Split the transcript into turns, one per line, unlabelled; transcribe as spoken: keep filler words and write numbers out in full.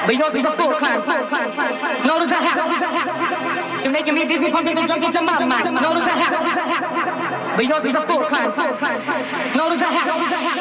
but yours is a full climb. Notice a house. You're making me Disney pumping the drunk into my mind. Notice a house, but yours is a full climb. Notice a house.